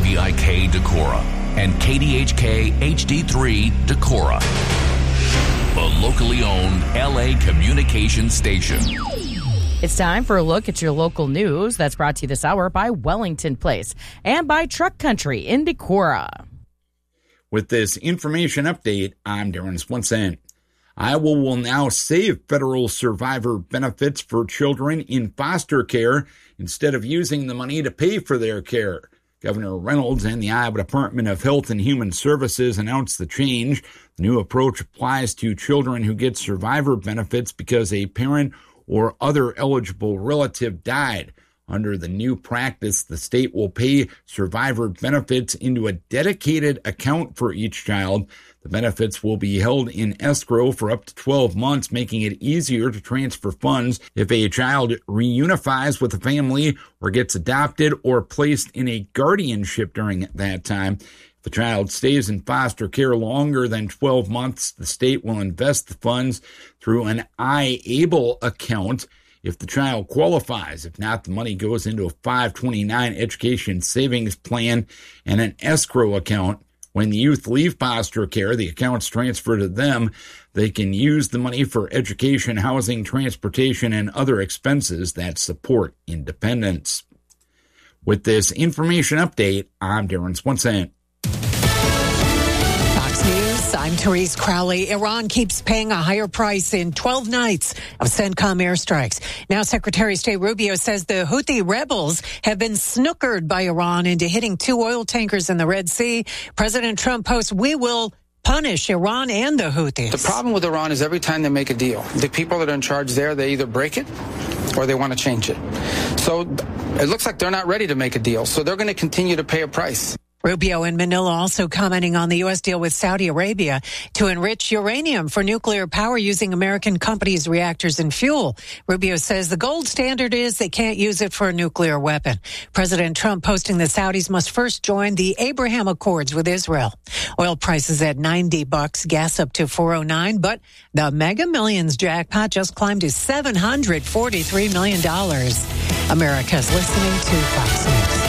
KVIK Decorah and KDHK HD3 Decorah, a locally owned LA communications station. It's time for a look at your local news that's brought to you this hour by Wellington Place and by Truck Country in Decorah. With this information update, I'm Darren Swenson. Iowa will now save federal survivor benefits for children in foster care instead of using the money to pay for their care. Governor Reynolds and the Iowa Department of Health and Human Services announced the change. The new approach applies to children who get survivor benefits because a parent or other eligible relative died. Under the new practice, the state will pay survivor benefits into a dedicated account for each child. The benefits will be held in escrow for up to 12 months, making it easier to transfer funds if a child reunifies with a family or gets adopted or placed in a guardianship during that time. If a child stays in foster care longer than 12 months, the state will invest the funds through an iAble account if the child qualifies. If not, the money goes into a 529 education savings plan and an escrow account. When the youth leave foster care, the account's transferred to them. They can use the money for education, housing, transportation, and other expenses that support independence. With this information update, I'm Darren Swenson. I'm Therese Crowley. Iran keeps paying a higher price in 12 nights of CENTCOM airstrikes. Now Secretary of State Rubio says the Houthi rebels have been snookered by Iran into hitting 2 oil tankers in the Red Sea. President Trump posts, "We will punish Iran and the Houthis." The problem with Iran is every time they make a deal, the people that are in charge there, they either break it or they want to change it. So it looks like they're not ready to make a deal. So they're going to continue to pay a price. Rubio in Manila also commenting on the U.S. deal with Saudi Arabia to enrich uranium for nuclear power using American companies' reactors and fuel. Rubio says the gold standard is they can't use it for a nuclear weapon. President Trump posting the Saudis must first join the Abraham Accords with Israel. Oil prices at $90, gas up to $409, but the Mega Millions jackpot just climbed to $743 million. America's listening to Fox News.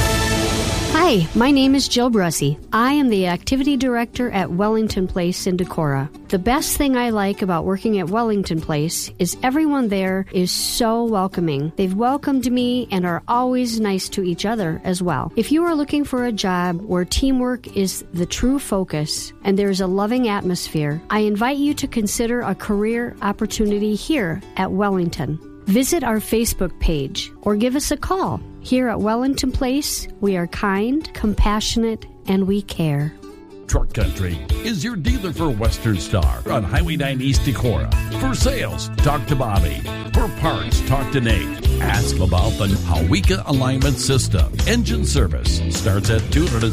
Hi, my name is Jill Brussy. I am the Activity Director at Wellington Place in Decorah. The best thing I like about working at Wellington Place is everyone there is so welcoming. They've welcomed me and are always nice to each other as well. If you are looking for a job where teamwork is the true focus and there's a loving atmosphere, I invite you to consider a career opportunity here at Wellington. Visit our Facebook page or give us a call. Here at Wellington Place, we are kind, compassionate, and we care. Truck Country is your dealer for Western Star on Highway 9 East Decorah. For sales, talk to Bobby. For parts, talk to Nate. Ask about the Hawika alignment system. Engine service starts at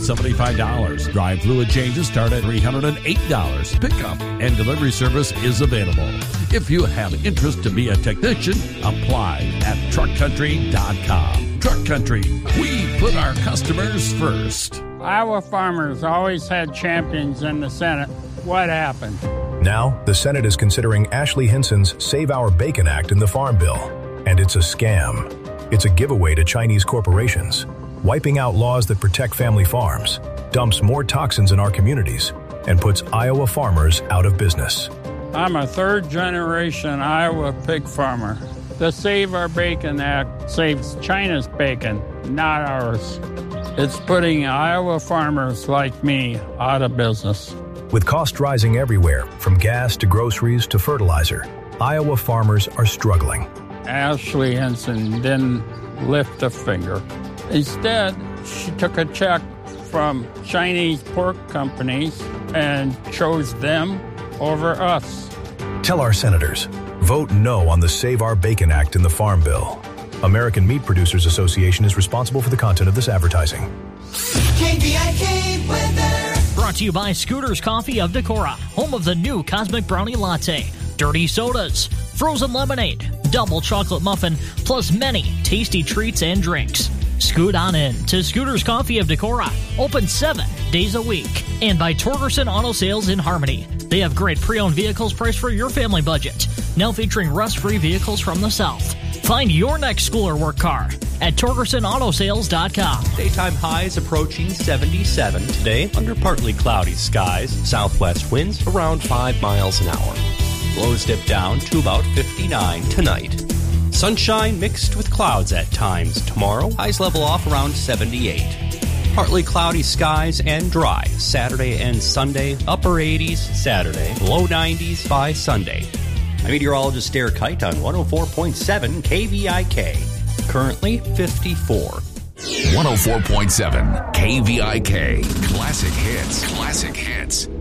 $275. Drive fluid changes start at $308. Pickup and delivery service is available. If you have interest to be a technician, apply at truckcountry.com. Truck Country, we put our customers first. Iowa farmers always had champions in the Senate. What happened? Now, the Senate is considering Ashley Hinson's Save Our Bacon Act in the Farm Bill. And it's a scam. It's a giveaway to Chinese corporations, wiping out laws that protect family farms, dumps more toxins in our communities, and puts Iowa farmers out of business. I'm a third-generation Iowa pig farmer. The Save Our Bacon Act saves China's bacon, not ours. It's putting Iowa farmers like me out of business. With costs rising everywhere, from gas to groceries to fertilizer, Iowa farmers are struggling. Ashley Hinson didn't lift a finger. Instead, she took a check from Chinese pork companies and chose them over us. Tell our senators, vote no on the Save Our Bacon Act in the Farm Bill. American Meat Producers Association is responsible for the content of this advertising. KVIK weather. Brought to you by Scooters Coffee of Decorah, home of the new Cosmic Brownie Latte, dirty sodas, frozen lemonade, double chocolate muffin, plus many tasty treats and drinks. Scoot on in to Scooters Coffee of Decorah, open 7 days a week. And by Torgerson Auto Sales in Harmony. They have great pre-owned vehicles priced for your family budget. Now featuring rust-free vehicles from the South. Find your next school or work car at TorgersonAutoSales.com. Daytime highs approaching 77 today under partly cloudy skies. Southwest winds around 5 miles an hour. Lows dip down to about 59 tonight. Sunshine mixed with clouds at times tomorrow. Highs level off around 78. Partly cloudy skies and dry Saturday and Sunday. Upper 80s Saturday, low 90s by Sunday. I'm meteorologist Derek Kite on 104.7 KVIK. Currently 54. 104.7 KVIK. Classic hits. Classic hits.